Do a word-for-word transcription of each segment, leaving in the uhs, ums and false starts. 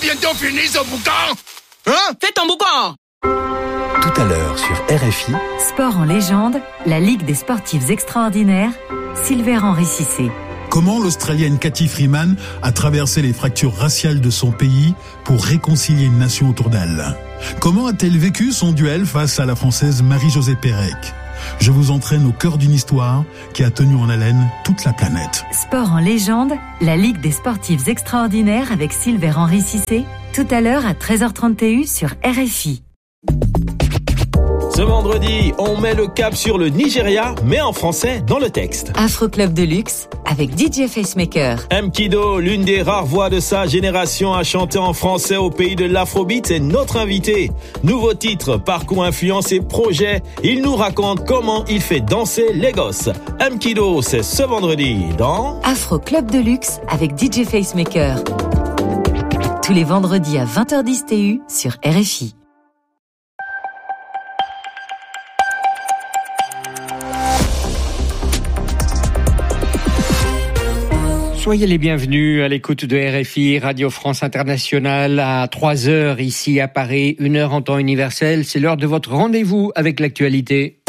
bientôt fini ce boucan. Hein? Fais ton boucan. Tout à l'heure sur R F I. Sport en légende, la Ligue des sportifs extraordinaires, Silver-Henri Cissé. Comment l'Australienne Cathy Freeman a traversé les fractures raciales de son pays pour réconcilier une nation autour d'elle? Comment a-t-elle vécu son duel face à la Française Marie-Josée Pérec? Je vous entraîne au cœur d'une histoire qui a tenu en haleine toute la planète. Sport en légende, la Ligue des sportifs extraordinaires avec Silver-Henri Cissé, tout à l'heure à treize heures trente sur R F I. Ce vendredi, on met le cap sur le Nigeria, mais en français dans le texte. Afro Club de luxe avec D J Facemaker. Mkido, l'une des rares voix de sa génération à chanter en français au pays de l'Afrobeat, est notre invité. Nouveau titre, parcours, influence et projet. Il nous raconte comment il fait danser les gosses. Mkido, c'est ce vendredi dans Afro Club de luxe avec D J Facemaker. Tous les vendredis à vingt heures dix T U sur R F I. Soyez les bienvenus à l'écoute de R F I, Radio France Internationale, à trois heures ici à Paris, une heure en temps universel. C'est l'heure de votre rendez-vous avec l'actualité.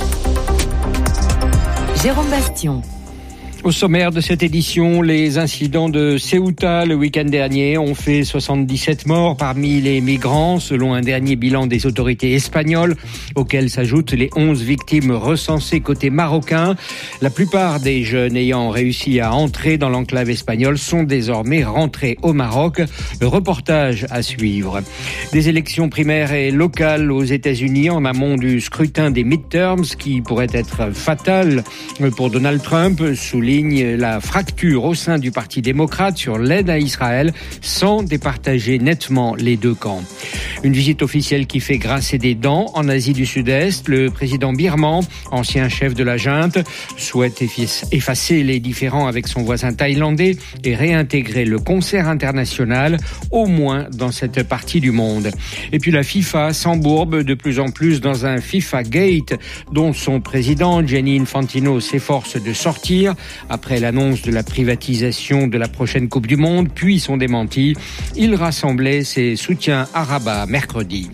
Jérôme Bastion. Au sommaire de cette édition, les incidents de Ceuta le week-end dernier ont fait soixante-dix-sept morts parmi les migrants, selon un dernier bilan des autorités espagnoles, auxquels s'ajoutent les onze victimes recensées côté marocain. La plupart des jeunes ayant réussi à entrer dans l'enclave espagnole sont désormais rentrés au Maroc. Le reportage à suivre. Des élections primaires et locales aux États-Unis en amont du scrutin des midterms qui pourrait être fatal pour Donald Trump, souligne la fracture au sein du Parti démocrate sur l'aide à Israël sans départager nettement les deux camps. Une visite officielle qui fait grincer des dents en Asie du Sud-Est. Le président birman, ancien chef de la junte, souhaite effacer les différends avec son voisin thaïlandais et réintégrer le concert international, au moins dans cette partie du monde. Et puis la FIFA s'embourbe de plus en plus dans un FIFA Gate dont son président, Gianni Infantino, s'efforce de sortir après l'annonce de la privatisation de la prochaine Coupe du Monde, puis son démenti. Il rassemblait ses soutiens à Rabat mercredi.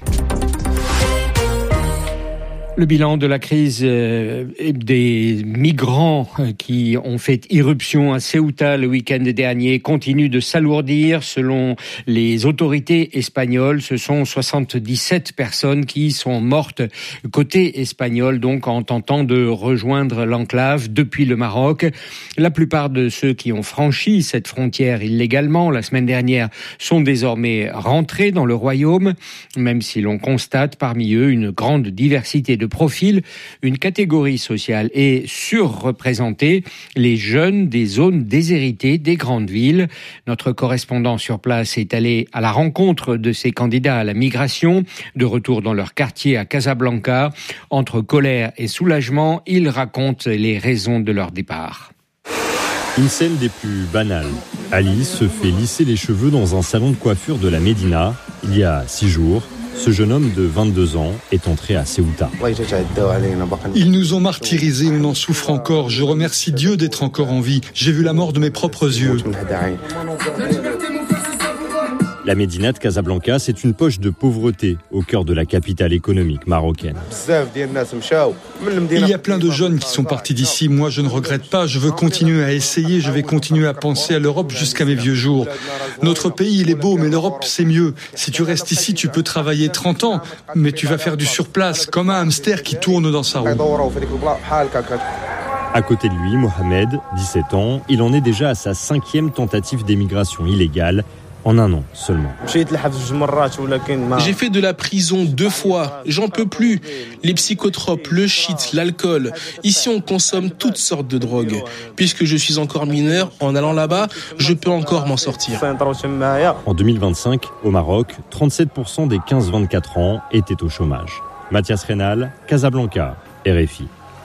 Le bilan de la crise euh, des migrants qui ont fait irruption à Ceuta le week-end dernier continue de s'alourdir. Selon les autorités espagnoles, ce sont soixante-dix-sept personnes qui sont mortes côté espagnol, donc en tentant de rejoindre l'enclave depuis le Maroc. La plupart de ceux qui ont franchi cette frontière illégalement la semaine dernière sont désormais rentrés dans le royaume, même si l'on constate parmi eux une grande diversité de de profil. Une catégorie sociale est surreprésentée, les jeunes des zones déshéritées des grandes villes. Notre correspondant sur place est allé à la rencontre de ces candidats à la migration, de retour dans leur quartier à Casablanca. Entre colère et soulagement, ils racontent les raisons de leur départ. Une scène des plus banales. Alice se fait lisser les cheveux dans un salon de coiffure de la Médina. Il y a six jours, ce jeune homme de vingt-deux ans est entré à Ceuta. Ils nous ont martyrisés, on en souffre encore. Je remercie Dieu d'être encore en vie. J'ai vu la mort de mes propres yeux. La Médina de Casablanca, c'est une poche de pauvreté au cœur de la capitale économique marocaine. Il y a plein de jeunes qui sont partis d'ici. Moi, je ne regrette pas. Je veux continuer à essayer. Je vais continuer à penser à l'Europe jusqu'à mes vieux jours. Notre pays, il est beau, mais l'Europe, c'est mieux. Si tu restes ici, tu peux travailler trente ans, mais tu vas faire du surplace, comme un hamster qui tourne dans sa roue. À côté de lui, Mohamed, dix-sept ans, il en est déjà à sa cinquième tentative d'émigration illégale. En un an seulement. J'ai fait de la prison deux fois. J'en peux plus. Les psychotropes, le shit, l'alcool. Ici, on consomme toutes sortes de drogues. Puisque je suis encore mineur, en allant là-bas, je peux encore m'en sortir. En deux mille vingt-cinq, au Maroc, trente-sept pour cent des quinze vingt-quatre ans étaient au chômage. Mathias Rénal, Casablanca, R F I.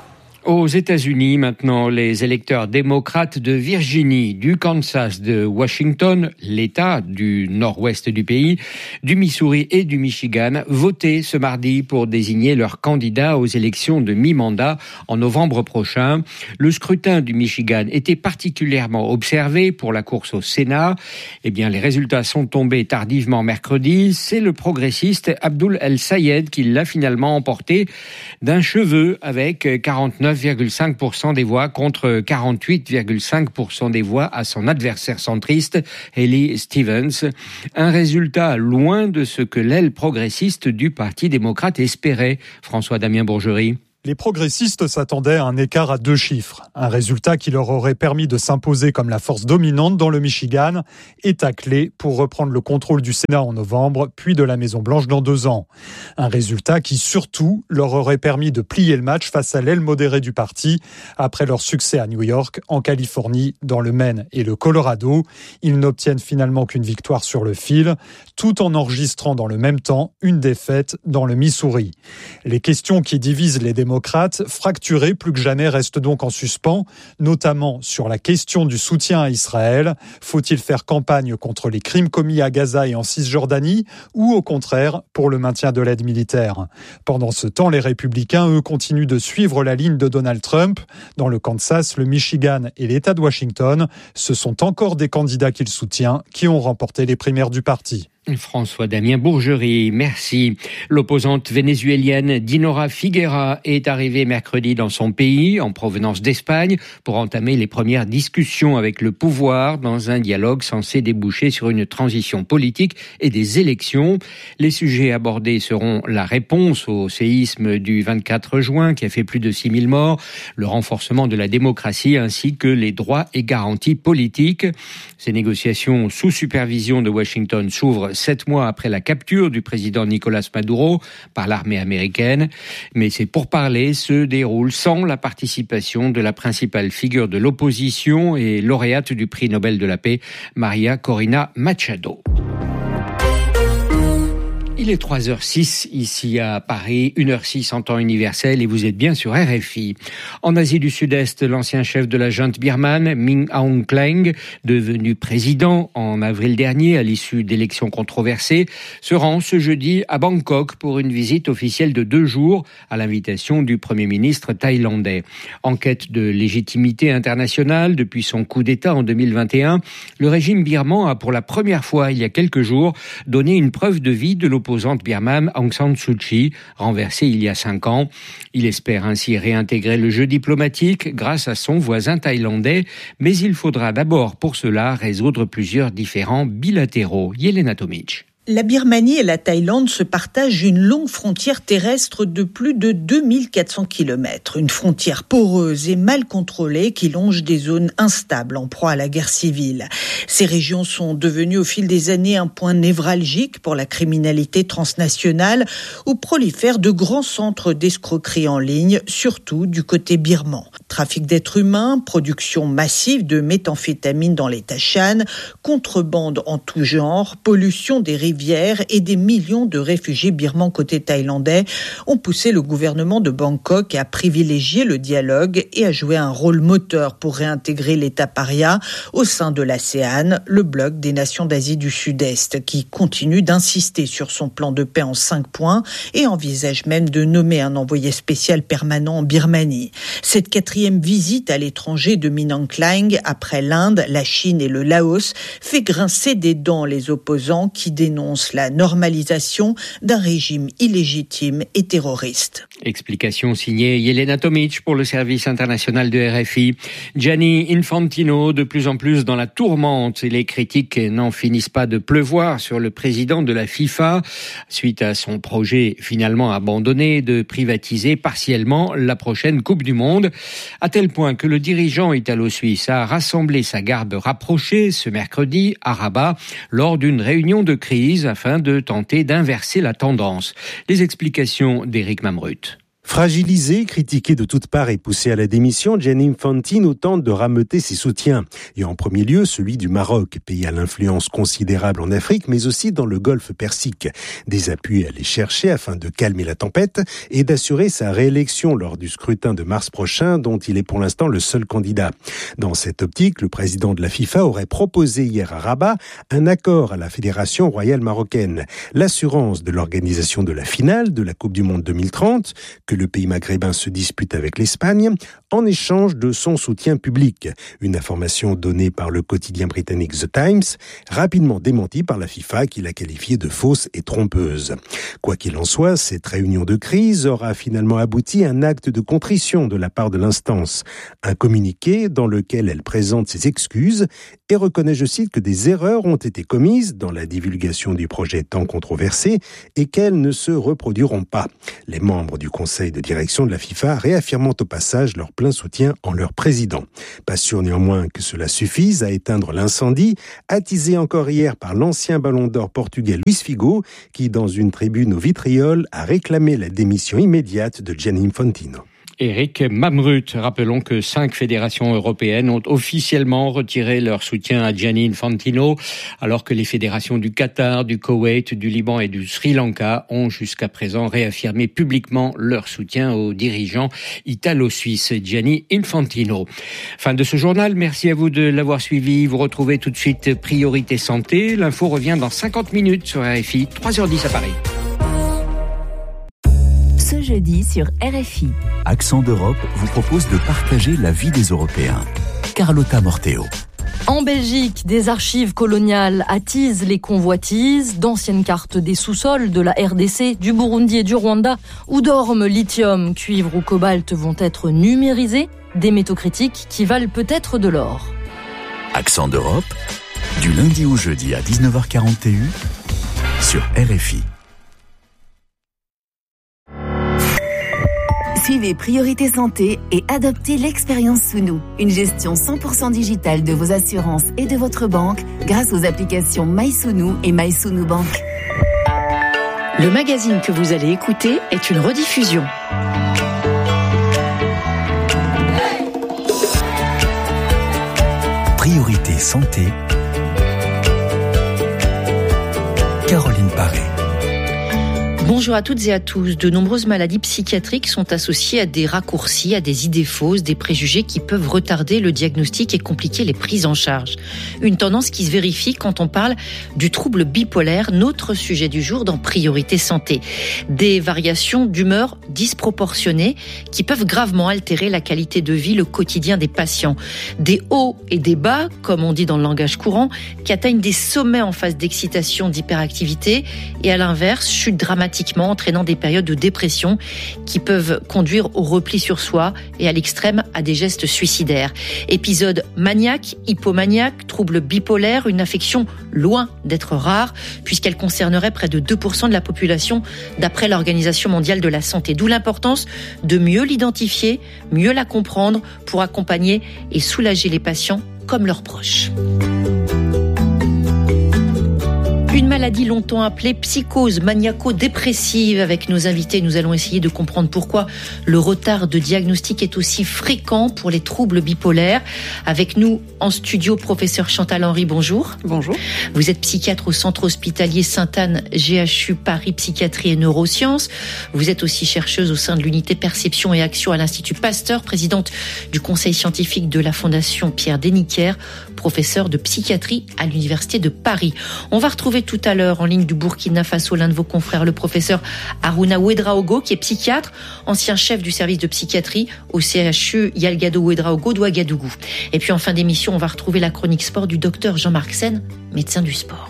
Aux États-Unis, maintenant, les électeurs démocrates de Virginie, du Kansas, de Washington, l'État du nord-ouest du pays, du Missouri et du Michigan, votaient ce mardi pour désigner leurs candidats aux élections de mi-mandat en novembre prochain. Le scrutin du Michigan était particulièrement observé pour la course au Sénat. Eh bien, les résultats sont tombés tardivement mercredi. C'est le progressiste Abdul El-Sayed qui l'a finalement emporté d'un cheveu avec quarante-neuf virgule cinq pour cent des voix contre quarante-huit virgule cinq pour cent des voix à son adversaire centriste, Haley Stevens. Un résultat loin de ce que l'aile progressiste du Parti démocrate espérait. François-Damien Bourgerie. Les progressistes s'attendaient à un écart à deux chiffres, un résultat qui leur aurait permis de s'imposer comme la force dominante dans le Michigan, état clé pour reprendre le contrôle du Sénat en novembre, puis de la Maison-Blanche dans deux ans. Un résultat qui surtout leur aurait permis de plier le match face à l'aile modérée du parti, après leur succès à New York, en Californie, dans le Maine et le Colorado. Ils n'obtiennent finalement qu'une victoire sur le fil, tout en enregistrant dans le même temps une défaite dans le Missouri. Les questions qui divisent les démocrates fracturés plus que jamais restent donc en suspens, notamment sur la question du soutien à Israël. Faut-il faire campagne contre les crimes commis à Gaza et en Cisjordanie ou au contraire pour le maintien de l'aide militaire? Pendant ce temps, les républicains, eux, continuent de suivre la ligne de Donald Trump. Dans le Kansas, le Michigan et l'État de Washington, ce sont encore des candidats qu'il soutient qui ont remporté les primaires du parti. François-Damien Bourgerie, merci. L'opposante vénézuélienne Dinora Figuera est arrivée mercredi dans son pays, en provenance d'Espagne, pour entamer les premières discussions avec le pouvoir dans un dialogue censé déboucher sur une transition politique et des élections. Les sujets abordés seront la réponse au séisme du vingt-quatre juin qui a fait plus de six mille morts, le renforcement de la démocratie ainsi que les droits et garanties politiques. Ces négociations sous supervision de Washington s'ouvrent sept mois après la capture du président Nicolás Maduro par l'armée américaine. Mais ces pourparlers se déroulent sans la participation de la principale figure de l'opposition et lauréate du prix Nobel de la paix, Maria Corina Machado. Il est trois heures six ici à Paris, une heure six en temps universel et vous êtes bien sur R F I. En Asie du Sud-Est, l'ancien chef de la junte birmane, Min Aung Hlaing, devenu président en avril dernier à l'issue d'élections controversées, se rend ce jeudi à Bangkok pour une visite officielle de deux jours à l'invitation du Premier ministre thaïlandais. En quête de légitimité internationale depuis son coup d'État en deux mille vingt et un, le régime birman a pour la première fois il y a quelques jours donné une preuve de vie de l'opposition L'opposante birmane Aung San Suu Kyi, renversée il y a cinq ans. Il espère ainsi réintégrer le jeu diplomatique grâce à son voisin thaïlandais, mais il faudra d'abord pour cela résoudre plusieurs différends bilatéraux. Yelena Tomic. La Birmanie et la Thaïlande se partagent une longue frontière terrestre de plus de deux mille quatre cents kilomètres. Une frontière poreuse et mal contrôlée qui longe des zones instables en proie à la guerre civile. Ces régions sont devenues au fil des années un point névralgique pour la criminalité transnationale où prolifèrent de grands centres d'escroquerie en ligne, surtout du côté birman. Trafic d'êtres humains, production massive de méthamphétamine dans l'État Shan, contrebande en tout genre, pollution des rivières et des millions de réfugiés birmans côté thaïlandais ont poussé le gouvernement de Bangkok à privilégier le dialogue et à jouer un rôle moteur pour réintégrer l'État paria au sein de l'ASEAN, le bloc des nations d'Asie du Sud-Est, qui continue d'insister sur son plan de paix en cinq points et envisage même de nommer un envoyé spécial permanent en Birmanie. Cette quatrième visite à l'étranger de Min Aung Hlaing, après l'Inde, la Chine et le Laos, fait grincer des dents les opposants qui dénoncent la normalisation d'un régime illégitime et terroriste. Explication signée Yelena Tomic pour le service international de R F I. Gianni Infantino, de plus en plus dans la tourmente, et les critiques n'en finissent pas de pleuvoir sur le président de la FIFA suite à son projet finalement abandonné de privatiser partiellement la prochaine Coupe du Monde, à tel point que le dirigeant italo-suisse a rassemblé sa garde rapprochée ce mercredi à Rabat lors d'une réunion de crise afin de tenter d'inverser la tendance. Les explications d'Éric Mamrut. Fragilisée, critiquée de toutes parts et poussée à la démission, Gianni Infantino tente de rameuter ses soutiens. Et en premier lieu, celui du Maroc, pays à l'influence considérable en Afrique, mais aussi dans le golfe Persique. Des appuis à aller chercher afin de calmer la tempête et d'assurer sa réélection lors du scrutin de mars prochain, dont il est pour l'instant le seul candidat. Dans cette optique, le président de la FIFA aurait proposé hier à Rabat un accord à la Fédération royale marocaine. L'assurance de l'organisation de la finale de la Coupe du Monde deux mille trente, que le pays maghrébin se dispute avec l'Espagne, en échange de son soutien public. Une information donnée par le quotidien britannique The Times, rapidement démentie par la FIFA qui l'a qualifiée de fausse et trompeuse. Quoi qu'il en soit, cette réunion de crise aura finalement abouti à un acte de contrition de la part de l'instance. Un communiqué dans lequel elle présente ses excuses et reconnaît, je cite, que des erreurs ont été commises dans la divulgation du projet tant controversé et qu'elles ne se reproduiront pas. Les membres du conseil de direction de la FIFA réaffirmant au passage leur plein soutien en leur président. Pas sûr néanmoins que cela suffise à éteindre l'incendie, attisé encore hier par l'ancien ballon d'or portugais Luís Figo, qui dans une tribune au vitriol a réclamé la démission immédiate de Gianni Infantino. Éric Mamrut. Rappelons que cinq fédérations européennes ont officiellement retiré leur soutien à Gianni Infantino, alors que les fédérations du Qatar, du Koweït, du Liban et du Sri Lanka ont jusqu'à présent réaffirmé publiquement leur soutien au dirigeant italo-suisse Gianni Infantino. Fin de ce journal. Merci à vous de l'avoir suivi. Vous retrouvez tout de suite Priorité Santé. L'info revient dans cinquante minutes sur R F I, trois heures dix à Paris. Ce jeudi sur R F I. Accent d'Europe vous propose de partager la vie des Européens. Carlotta Morteo. En Belgique, des archives coloniales attisent les convoitises, d'anciennes cartes des sous-sols de la R D C, du Burundi et du Rwanda, où d'ormes, lithium, cuivre ou cobalt vont être numérisés, des métaux critiques qui valent peut-être de l'or. Accent d'Europe, du lundi au jeudi à dix-neuf heures quarante et un sur R F I. Suivez Priorité Santé et adoptez l'expérience Sounou, une gestion cent pour cent digitale de vos assurances et de votre banque grâce aux applications MySounou et MySounou Bank. Le magazine que vous allez écouter est une rediffusion. Priorité Santé, Caroline Paré. Bonjour à toutes et à tous. De nombreuses maladies psychiatriques sont associées à des raccourcis, à des idées fausses, des préjugés qui peuvent retarder le diagnostic et compliquer les prises en charge. Une tendance qui se vérifie quand on parle du trouble bipolaire, notre sujet du jour dans Priorité Santé. Des variations d'humeur disproportionnées qui peuvent gravement altérer la qualité de vie, le quotidien des patients. Des hauts et des bas, comme on dit dans le langage courant, qui atteignent des sommets en phase d'excitation, d'hyperactivité et à l'inverse, chute dramatique, entraînant des périodes de dépression qui peuvent conduire au repli sur soi et à l'extrême à des gestes suicidaires. Épisode maniaque, hypomaniaque, trouble bipolaire, une affection loin d'être rare puisqu'elle concernerait près de deux pour cent de la population d'après l'Organisation mondiale de la santé. D'où l'importance de mieux l'identifier, mieux la comprendre pour accompagner et soulager les patients comme leurs proches. Une maladie longtemps appelée psychose maniaco-dépressive. Avec nos invités, nous allons essayer de comprendre pourquoi le retard de diagnostic est aussi fréquent pour les troubles bipolaires. Avec nous en studio, professeur Chantal Henry, bonjour. Bonjour. Vous êtes psychiatre au centre hospitalier Sainte-Anne G H U Paris Psychiatrie et Neurosciences. Vous êtes aussi chercheuse au sein de l'unité Perception et Action à l'Institut Pasteur, présidente du conseil scientifique de la Fondation Pierre Déniquière, professeur de psychiatrie à l'Université de Paris. On va retrouver tout à l'heure en ligne du Burkina Faso l'un de vos confrères, le professeur Aruna Ouedraogo, qui est psychiatre, ancien chef du service de psychiatrie au C H U Yalgado Ouedraogo d'Ouagadougou. Et puis en fin d'émission, on va retrouver la chronique sport du docteur Jean-Marc Sen, médecin du sport.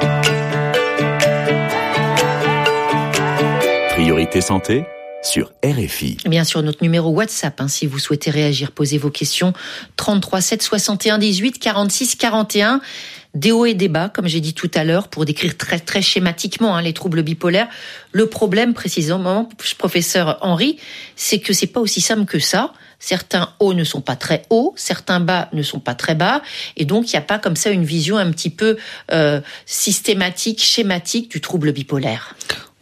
Priorité Santé sur R F I. Bien sûr, notre numéro WhatsApp, hein, si vous souhaitez réagir, poser vos questions, trente-trois sept soixante et un dix-huit quarante-six quarante et un. Des hauts et des bas, comme j'ai dit tout à l'heure, pour décrire très très schématiquement hein, les troubles bipolaires. Le problème, précisément, professeur Henry, c'est que c'est pas aussi simple que ça. Certains hauts ne sont pas très hauts, certains bas ne sont pas très bas, et donc il n'y a pas comme ça une vision un petit peu euh, systématique, schématique du trouble bipolaire.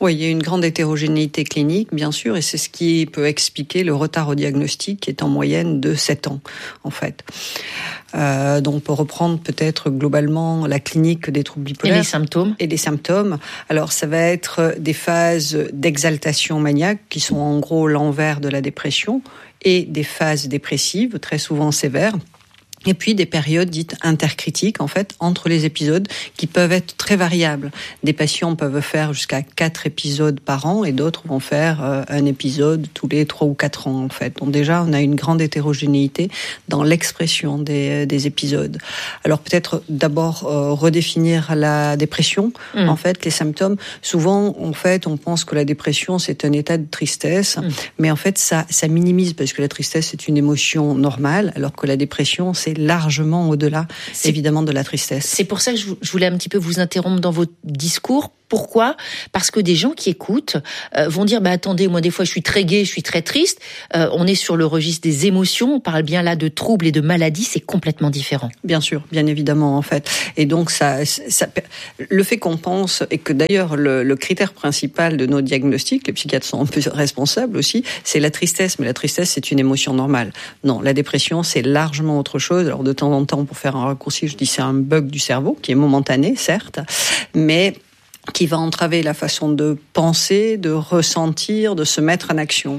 Oui, il y a une grande hétérogénéité clinique, bien sûr, et c'est ce qui peut expliquer le retard au diagnostic qui est en moyenne de sept ans, en fait. Euh, donc, on peut reprendre peut-être globalement la clinique des troubles bipolaires. Et les symptômes. Et les symptômes. Alors, ça va être des phases d'exaltation maniaque qui sont en gros l'envers de la dépression et des phases dépressives, très souvent sévères. Et puis des périodes dites intercritiques, en fait, entre les épisodes, qui peuvent être très variables. Des patients peuvent faire jusqu'à quatre épisodes par an, et d'autres vont faire euh, un épisode tous les trois ou quatre ans, en fait. Donc déjà, on a une grande hétérogénéité dans l'expression des, des épisodes. Alors peut-être d'abord euh, redéfinir la dépression. Mmh. En fait, les symptômes. Souvent, en fait, on pense que la dépression c'est un état de tristesse, mmh. mais en fait, ça, ça minimise parce que la tristesse c'est une émotion normale, alors que la dépression c'est largement au-delà, c'est, évidemment, de la tristesse. C'est pour ça que je voulais un petit peu vous interrompre dans votre discours. Pourquoi ? Parce que des gens qui écoutent euh, vont dire bah, « Attendez, moi des fois je suis très gai, je suis très triste. Euh, » On est sur le registre des émotions, on parle bien là de troubles et de maladies, c'est complètement différent. Bien sûr, bien évidemment en fait. Et donc ça, ça le fait qu'on pense, et que d'ailleurs le, le critère principal de nos diagnostics, les psychiatres sont un peu responsables aussi, c'est la tristesse. Mais la tristesse c'est une émotion normale. Non, la dépression c'est largement autre chose. Alors de temps en temps, pour faire un raccourci, je dis c'est un bug du cerveau qui est momentané, certes, mais qui va entraver la façon de penser, de ressentir, de se mettre en action.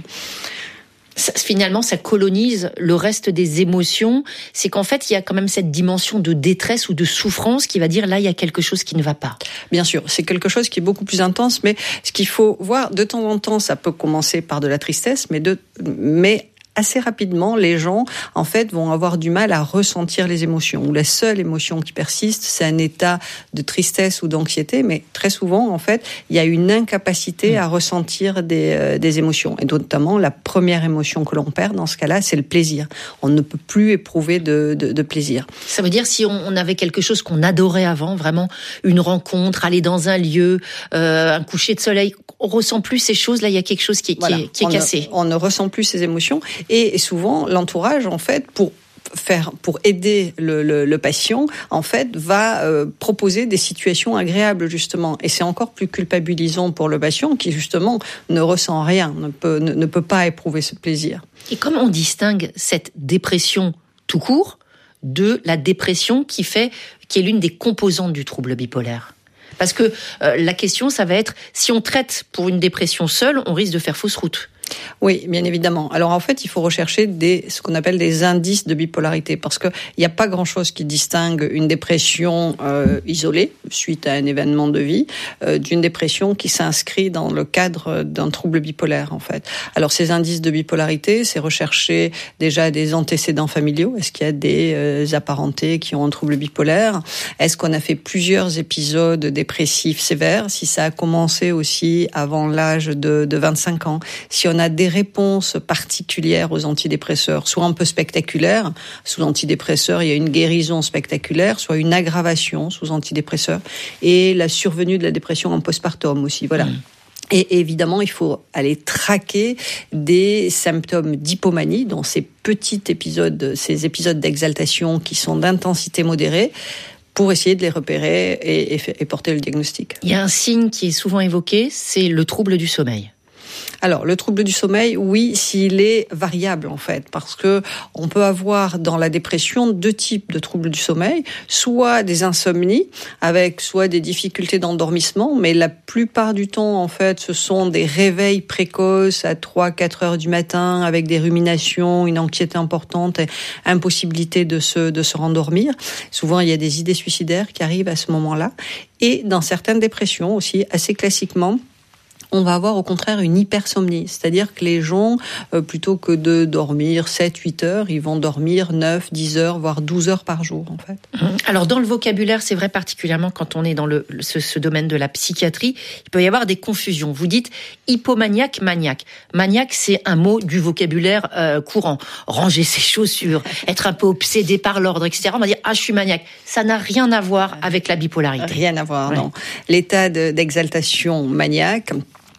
Ça, finalement, ça colonise le reste des émotions. C'est qu'en fait, il y a quand même cette dimension de détresse ou de souffrance qui va dire là, il y a quelque chose qui ne va pas. Bien sûr, c'est quelque chose qui est beaucoup plus intense, mais ce qu'il faut voir, de temps en temps, ça peut commencer par de la tristesse, mais de, mais assez rapidement, les gens, en fait, vont avoir du mal à ressentir les émotions. Ou la seule émotion qui persiste, c'est un état de tristesse ou d'anxiété, mais très souvent, en fait, il y a une incapacité à ressentir des, euh, des émotions. Et notamment, la première émotion que l'on perd, dans ce cas-là, c'est le plaisir. On ne peut plus éprouver de, de, de plaisir. Ça veut dire, si on, on avait quelque chose qu'on adorait avant, vraiment, une rencontre, aller dans un lieu, euh, un coucher de soleil, on ressent plus ces choses, là, il y a quelque chose qui est, voilà. qui est, qui est on cassé. Ne, on ne ressent plus ces émotions. Et souvent, l'entourage, en fait, pour faire, pour aider le, le, le patient, en fait, va euh, proposer des situations agréables, justement. Et c'est encore plus culpabilisant pour le patient qui, justement, ne ressent rien, ne peut, ne, ne peut pas éprouver ce plaisir. Et comment on distingue cette dépression tout court de la dépression qui fait, qui est l'une des composantes du trouble bipolaire ? Parce que euh, la question, ça va être, si on traite pour une dépression seule, on risque de faire fausse route. Oui, bien évidemment. Alors en fait, il faut rechercher des, ce qu'on appelle des indices de bipolarité, parce qu'il n'y a pas grand-chose qui distingue une dépression euh, isolée, suite à un événement de vie, euh, d'une dépression qui s'inscrit dans le cadre d'un trouble bipolaire, en fait. Alors ces indices de bipolarité, c'est rechercher déjà des antécédents familiaux. Est-ce qu'il y a des euh, apparentés qui ont un trouble bipolaire ? Est-ce qu'on a fait plusieurs épisodes dépressifs sévères ? Si ça a commencé aussi avant l'âge de, de vingt-cinq ans ? Si on a des réponses particulières aux antidépresseurs, soit un peu spectaculaires, sous antidépresseurs il y a une guérison spectaculaire, soit une aggravation sous antidépresseurs, et la survenue de la dépression en postpartum aussi, voilà. Mmh. Et évidemment, il faut aller traquer des symptômes d'hypomanie, dans ces petits épisodes, ces épisodes d'exaltation qui sont d'intensité modérée, pour essayer de les repérer et, et, et porter le diagnostic. Il y a un signe qui est souvent évoqué, c'est le trouble du sommeil. Alors, le trouble du sommeil, oui, s'il est variable, en fait, parce que on peut avoir dans la dépression deux types de troubles du sommeil, soit des insomnies, avec soit des difficultés d'endormissement, mais la plupart du temps, en fait, ce sont des réveils précoces à trois à quatre heures du matin, avec des ruminations, une anxiété importante et impossibilité de se, de se rendormir. Souvent, il y a des idées suicidaires qui arrivent à ce moment-là. Et dans certaines dépressions aussi, assez classiquement, on va avoir au contraire une hypersomnie, c'est-à-dire que les gens, euh, plutôt que de dormir sept huit heures, ils vont dormir neuf dix heures, voire douze heures par jour, en fait. Alors, dans le vocabulaire, c'est vrai particulièrement quand on est dans le, ce, ce domaine de la psychiatrie, il peut y avoir des confusions. Vous dites hypomaniaque, maniaque. Maniaque, c'est un mot du vocabulaire euh, courant. Ranger ses chaussures, être un peu obsédé par l'ordre, et cetera. On va dire, ah, je suis maniaque. Ça n'a rien à voir avec la bipolarité. Rien à voir, ouais. Non. L'état de, d'exaltation maniaque,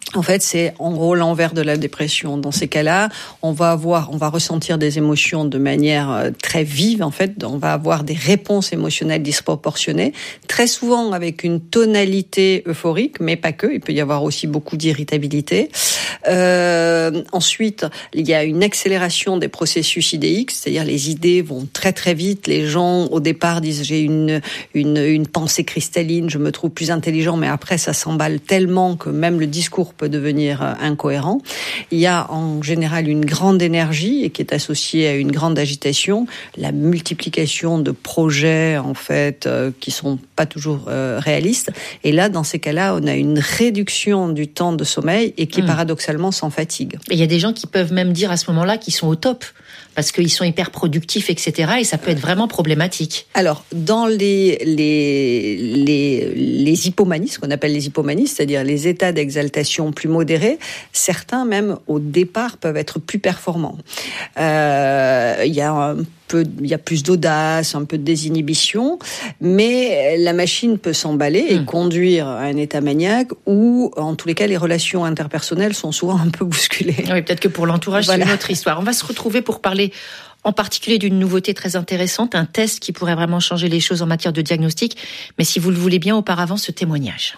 En fait, c'est en gros l'envers de la dépression. Dans ces cas-là, on va avoir, on va ressentir des émotions de manière très vive. En fait, on va avoir des réponses émotionnelles disproportionnées, très souvent avec une tonalité euphorique, mais pas que. Il peut y avoir aussi beaucoup d'irritabilité. Euh, ensuite, il y a une accélération des processus idéiques, c'est-à-dire les idées vont très très vite. Les gens au départ disent j'ai une une une pensée cristalline, je me trouve plus intelligent, mais après ça s'emballe tellement que même le discours peut devenir incohérent. Il y a en général une grande énergie et qui est associée à une grande agitation, la multiplication de projets en fait euh, qui sont pas toujours euh, réalistes. Et là, dans ces cas-là, on a une réduction du temps de sommeil et qui mmh. paradoxalement s'en fatigue. Et il y a des gens qui peuvent même dire à ce moment-là qu'ils sont au top parce qu'ils sont hyper productifs, et cetera. Et ça peut être vraiment problématique. Alors, dans les les les, les hypomanies, ce qu'on appelle les hypomanies, c'est-à-dire les états d'exaltation plus modérés, certains même au départ peuvent être plus performants. Euh, il y a un peu, il y a plus d'audace, un peu de désinhibition, mais la machine peut s'emballer et mmh. conduire à un état maniaque où, en tous les cas, les relations interpersonnelles sont souvent un peu bousculées. Oui, peut-être que pour l'entourage, voilà. C'est une autre histoire. On va se retrouver pour parler en particulier d'une nouveauté très intéressante, un test qui pourrait vraiment changer les choses en matière de diagnostic. Mais si vous le voulez bien, auparavant, ce témoignage.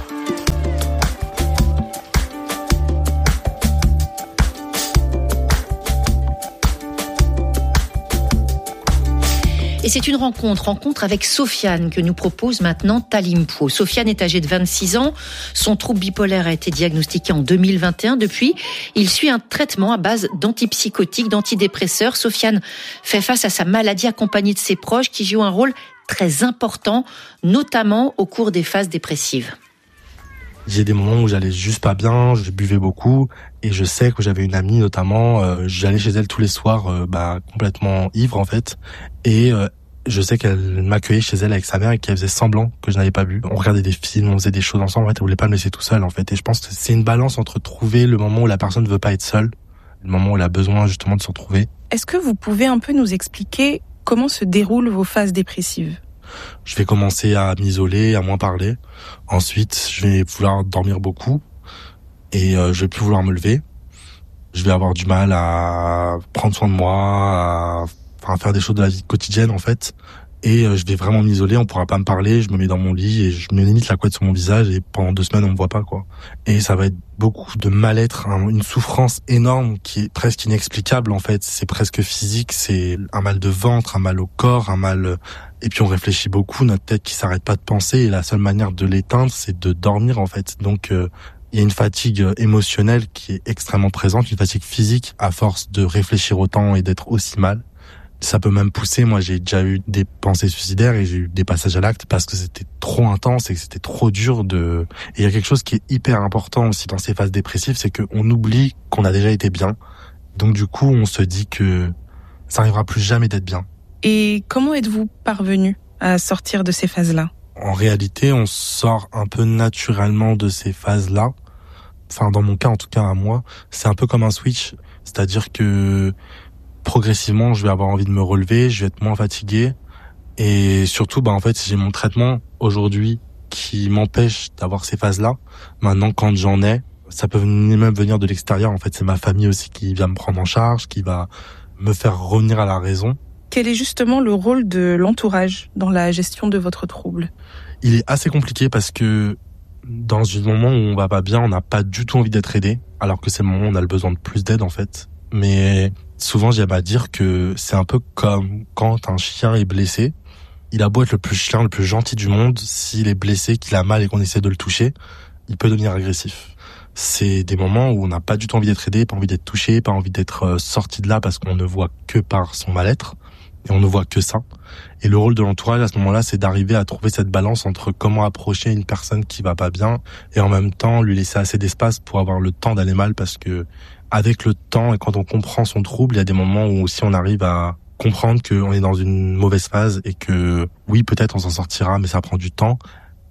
Et c'est une rencontre, rencontre avec Sofiane que nous propose maintenant Talimpo. Sofiane est âgé de vingt-six ans. Son trouble bipolaire a été diagnostiqué en deux mille vingt et un. Depuis, il suit un traitement à base d'antipsychotiques, d'antidépresseurs. Sofiane fait face à sa maladie accompagné de ses proches qui jouent un rôle très important, notamment au cours des phases dépressives. J'ai des moments où j'allais juste pas bien, je buvais beaucoup et je sais que j'avais une amie notamment, euh, j'allais chez elle tous les soirs euh, bah complètement ivre en fait et euh, je sais qu'elle m'accueillait chez elle avec sa mère et qu'elle faisait semblant que je n'avais pas bu. On regardait des films, on faisait des choses ensemble, en fait, elle voulait pas me laisser tout seul en fait et je pense que c'est une balance entre trouver le moment où la personne ne veut pas être seule, le moment où elle a besoin justement de se retrouver. Est-ce que vous pouvez un peu nous expliquer comment se déroulent vos phases dépressives ? Je vais commencer à m'isoler, à moins parler. Ensuite, je vais vouloir dormir beaucoup et euh, je vais plus vouloir me lever. Je vais avoir du mal à prendre soin de moi, à, à faire des choses de la vie quotidienne en fait. Et euh, je vais vraiment m'isoler, on pourra pas me parler. Je me mets dans mon lit et je me limite la couette sur mon visage et pendant deux semaines on me voit pas quoi. Et ça va être beaucoup de mal-être, hein, une souffrance énorme qui est presque inexplicable en fait. C'est presque physique, c'est un mal de ventre, un mal au corps, un mal. Et puis on réfléchit beaucoup, notre tête qui s'arrête pas de penser et la seule manière de l'éteindre c'est de dormir en fait. Donc euh, il y a une fatigue émotionnelle qui est extrêmement présente, une fatigue physique à force de réfléchir autant et d'être aussi mal. Ça peut même pousser, moi j'ai déjà eu des pensées suicidaires et j'ai eu des passages à l'acte parce que c'était trop intense et que c'était trop dur de... Et il y a quelque chose qui est hyper important aussi dans ces phases dépressives, c'est qu'on oublie qu'on a déjà été bien. Donc du coup on se dit que ça n'arrivera plus jamais d'être bien. Et comment êtes-vous parvenu à sortir de ces phases-là ? En réalité, on sort un peu naturellement de ces phases-là. Enfin, dans mon cas, en tout cas à moi, c'est un peu comme un switch. C'est-à-dire que progressivement, je vais avoir envie de me relever, je vais être moins fatigué. Et surtout, bah en fait, j'ai mon traitement aujourd'hui qui m'empêche d'avoir ces phases-là. Maintenant, quand j'en ai, ça peut même venir de l'extérieur. En fait, c'est ma famille aussi qui vient me prendre en charge, qui va me faire revenir à la raison. Quel est justement le rôle de l'entourage dans la gestion de votre trouble ? Il est assez compliqué parce que dans un moment où on va pas bien, on n'a pas du tout envie d'être aidé, alors que c'est le moment où on a le besoin de plus d'aide en fait. Mais souvent j'aime à dire que c'est un peu comme quand un chien est blessé. Il a beau être le plus chien, le plus gentil du monde, s'il est blessé, qu'il a mal et qu'on essaie de le toucher, il peut devenir agressif. C'est des moments où on n'a pas du tout envie d'être aidé, pas envie d'être touché, pas envie d'être sorti de là parce qu'on ne voit que par son mal-être. Et on ne voit que ça. Et le rôle de l'entourage à ce moment-là, c'est d'arriver à trouver cette balance entre comment approcher une personne qui va pas bien et en même temps lui laisser assez d'espace pour avoir le temps d'aller mal, parce que avec le temps et quand on comprend son trouble, il y a des moments où aussi on arrive à comprendre qu'on est dans une mauvaise phase et que oui, peut-être on s'en sortira, mais ça prend du temps.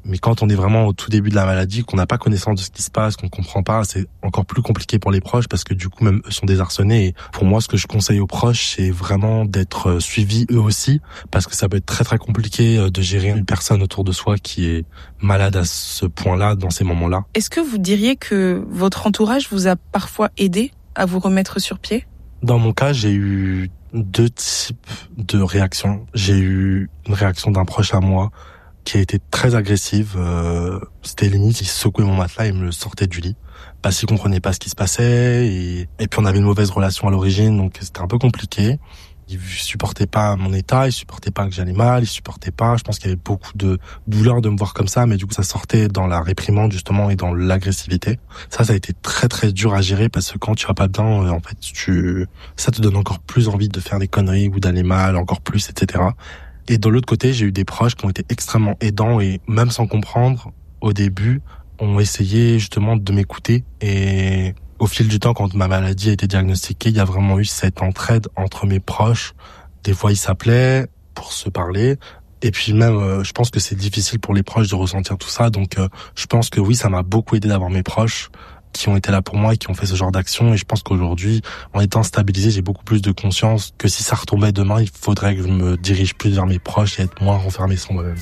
Mais quand on est vraiment au tout début de la maladie, qu'on n'a pas connaissance de ce qui se passe, qu'on comprend pas, c'est encore plus compliqué pour les proches parce que du coup, même eux sont désarçonnés. Et pour moi, ce que je conseille aux proches, c'est vraiment d'être suivis eux aussi, parce que ça peut être très très compliqué de gérer une personne autour de soi qui est malade à ce point-là, dans ces moments-là. Est-ce que vous diriez que votre entourage vous a parfois aidé à vous remettre sur pied ? Dans mon cas, j'ai eu deux types de réactions. J'ai eu une réaction d'un proche à moi qui a été très agressive. Euh, c'était limite, il secouait mon matelas et me le sortait du lit. Parce qu'il comprenait pas ce qui se passait. Et, et puis on avait une mauvaise relation à l'origine, donc c'était un peu compliqué. Il supportait pas mon état, il supportait pas que j'allais mal, il supportait pas. Je pense qu'il y avait beaucoup de douleur de me voir comme ça, mais du coup ça sortait dans la réprimande justement et dans l'agressivité. Ça, ça a été très très dur à gérer parce que quand tu vas pas bien, en fait, tu, ça te donne encore plus envie de faire des conneries ou d'aller mal, encore plus, et cetera. Et de l'autre côté, j'ai eu des proches qui ont été extrêmement aidants et même sans comprendre, au début, ont essayé justement de m'écouter. Et au fil du temps, quand ma maladie a été diagnostiquée, il y a vraiment eu cette entraide entre mes proches. Des fois, ils s'appelaient pour se parler. Et puis même, euh, je pense que c'est difficile pour les proches de ressentir tout ça. Donc, euh, je pense que oui, ça m'a beaucoup aidé d'avoir mes proches qui ont été là pour moi et qui ont fait ce genre d'action. Et je pense qu'aujourd'hui, en étant stabilisé, j'ai beaucoup plus de conscience que si ça retombait demain, il faudrait que je me dirige plus vers mes proches et être moins renfermé sur moi-même.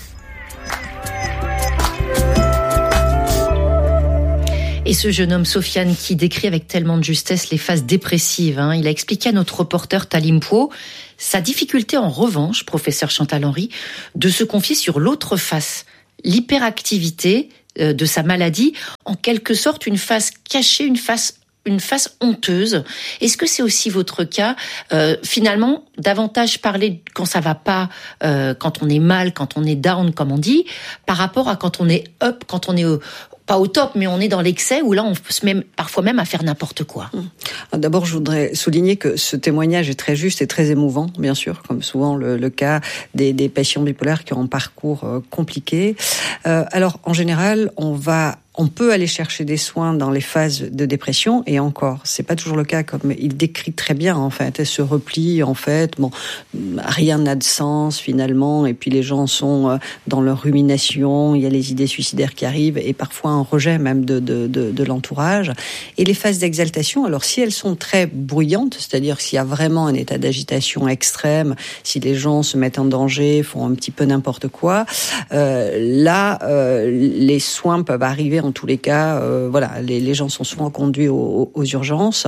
Et ce jeune homme, Sofiane, qui décrit avec tellement de justesse les phases dépressives, hein, il a expliqué à notre reporter Talim Pwo sa difficulté en revanche, professeur Chantal Henry, de se confier sur l'autre face, l'hyperactivité de sa maladie, en quelque sorte une face cachée, une face une face honteuse. Est-ce que c'est aussi votre cas, euh, finalement, davantage parler quand ça va pas, euh, quand on est mal, quand on est down, comme on dit, par rapport à quand on est up, quand on est au, pas au top, mais on est dans l'excès, où là, on se met parfois même à faire n'importe quoi. D'abord, je voudrais souligner que ce témoignage est très juste et très émouvant, bien sûr, comme souvent le, le cas des, des patients bipolaires qui ont un parcours euh, compliqué. Euh, alors, en général, on va On peut aller chercher des soins dans les phases de dépression, et encore, c'est pas toujours le cas, comme il décrit très bien, en fait, elle se replie, en fait, bon, rien n'a de sens, finalement, et puis les gens sont dans leur rumination, il y a les idées suicidaires qui arrivent, et parfois un rejet même de, de, de, de l'entourage. Et les phases d'exaltation, alors si elles sont très bruyantes, c'est-à-dire s'il y a vraiment un état d'agitation extrême, si les gens se mettent en danger, font un petit peu n'importe quoi, euh, là, euh, les soins peuvent arriver. En tous les cas, euh, voilà, les, les gens sont souvent conduits aux, aux urgences.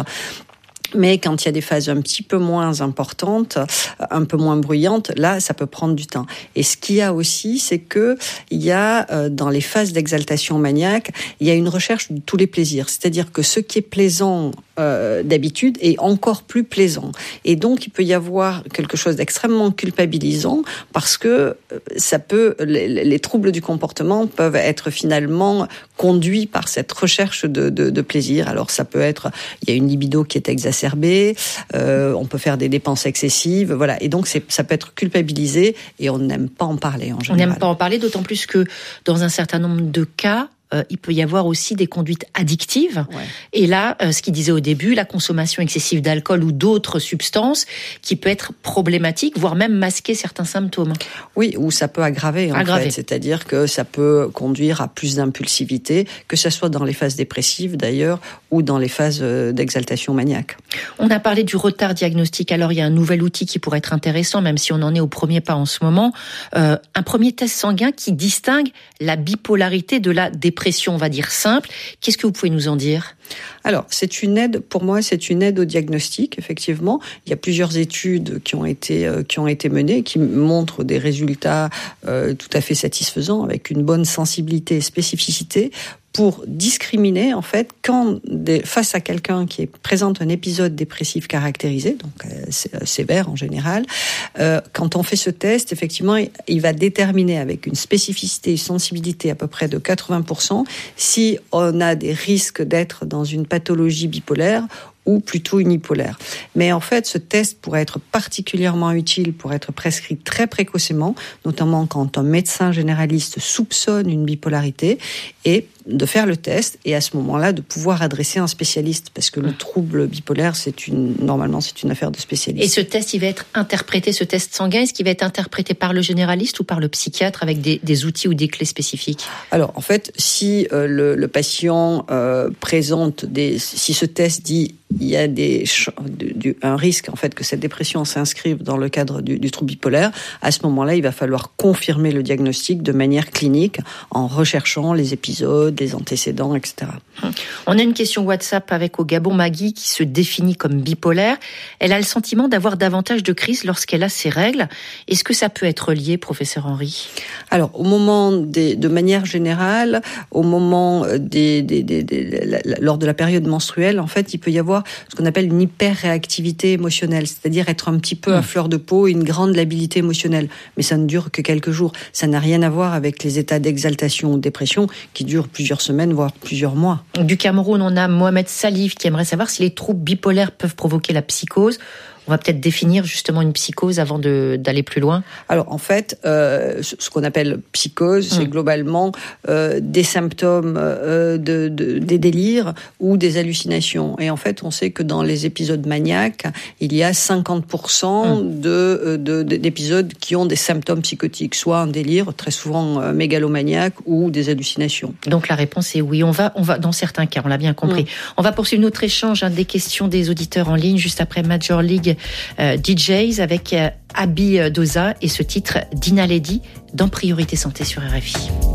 Mais quand il y a des phases un petit peu moins importantes, un peu moins bruyantes, là, ça peut prendre du temps. Et ce qu'il y a aussi, c'est que il y a euh, dans les phases d'exaltation maniaque, il y a une recherche de tous les plaisirs. C'est-à-dire que ce qui est plaisant euh, d'habitude est encore plus plaisant. Et donc, il peut y avoir quelque chose d'extrêmement culpabilisant parce que ça peut, les, les troubles du comportement peuvent être finalement conduits par cette recherche de, de, de plaisir. Alors, ça peut être, il y a une libido qui est exacerbée. Euh, on peut faire des dépenses excessives, voilà. Et donc, c'est, ça peut être culpabilisé et on n'aime pas en parler en général. On n'aime pas en parler, d'autant plus que dans un certain nombre de cas, euh, il peut y avoir aussi des conduites addictives. Ouais. Et là, euh, ce qu'il disait au début, la consommation excessive d'alcool ou d'autres substances qui peut être problématique, voire même masquer certains symptômes. Oui, ou ça peut aggraver, en aggraver. fait. C'est-à-dire que ça peut conduire à plus d'impulsivité, que ce soit dans les phases dépressives d'ailleurs, ou dans les phases d'exaltation maniaque. On a parlé du retard diagnostique. Alors, il y a un nouvel outil qui pourrait être intéressant, même si on en est au premier pas en ce moment. Euh, un premier test sanguin qui distingue la bipolarité de la dépression, on va dire simple. Qu'est-ce que vous pouvez nous en dire ? Alors, c'est une aide, pour moi, c'est une aide au diagnostic, effectivement. Il y a plusieurs études qui ont été, euh, qui ont été menées, qui montrent des résultats euh, tout à fait satisfaisants, avec une bonne sensibilité et spécificité, pour discriminer, en fait, quand, des, face à quelqu'un qui présente un épisode dépressif caractérisé, donc euh, sévère en général, euh, quand on fait ce test, effectivement, il va déterminer avec une spécificité et sensibilité à peu près de quatre-vingts pour cent si on a des risques d'être dans une pathologie bipolaire ou plutôt unipolaire. Mais en fait, ce test pourrait être particulièrement utile pour être prescrit très précocement, notamment quand un médecin généraliste soupçonne une bipolarité, et de faire le test et à ce moment-là de pouvoir adresser un spécialiste parce que le trouble bipolaire, c'est une, normalement, c'est une affaire de spécialiste. Et ce test, il va être interprété, ce test sanguin, est-ce qu'il va être interprété par le généraliste ou par le psychiatre avec des, des outils ou des clés spécifiques? Alors, en fait, si euh, le, le patient euh, présente des, si ce test dit il y a des, du, du, un risque en fait que cette dépression s'inscrive dans le cadre du, du trouble bipolaire, à ce moment-là, il va falloir confirmer le diagnostic de manière clinique en recherchant les épisodes, les antécédents, et cetera. On a une question WhatsApp avec au Gabon Maggie qui se définit comme bipolaire. Elle a le sentiment d'avoir davantage de crises lorsqu'elle a ses règles. Est-ce que ça peut être lié, professeur Henry? Alors, au moment des, de manière générale, au moment des, des, des, des la, la, lors de la période menstruelle, en fait, il peut y avoir ce qu'on appelle une hyper-réactivité émotionnelle, c'est-à-dire être un petit peu mmh. à fleur de peau, une grande labilité émotionnelle. Mais ça ne dure que quelques jours. Ça n'a rien à voir avec les états d'exaltation ou de dépression qui durent plusieurs semaines, voire plusieurs mois. Du Cameroun, on a Mohamed Salif qui aimerait savoir si les troubles bipolaires peuvent provoquer la psychose. On va peut-être définir justement une psychose avant de, d'aller plus loin. Alors en fait, euh, ce qu'on appelle psychose, mmh. c'est globalement euh, des symptômes euh, de, de, des délires ou des hallucinations. Et en fait, on sait que dans les épisodes maniaques, il y a cinquante pour cent mmh. de, de, de, d'épisodes qui ont des symptômes psychotiques, soit un délire, très souvent euh, mégalomaniaque, ou des hallucinations. Donc la réponse est oui. On va, on va dans certains cas, on l'a bien compris. Mmh. On va poursuivre notre échange, hein, des questions des auditeurs en ligne juste après Major League Euh, D Js avec euh, Abi Doza et ce titre Dina Lady dans Priorité Santé sur R F I.